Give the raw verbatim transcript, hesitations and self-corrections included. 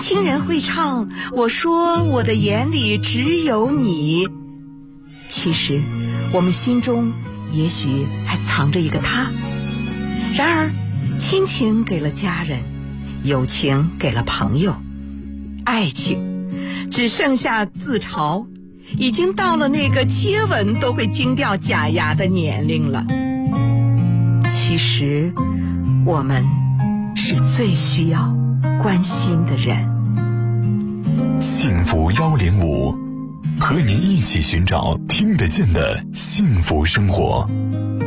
轻人会唱我说我的眼里只有你，其实我们心中也许还藏着一个他。然而亲情给了家人，友情给了朋友，爱情只剩下自嘲，已经到了那个接吻都会惊掉假牙的年龄了。其实我们是最需要关心的人。 幸福一零五，和您一起寻找听得见的幸福生活。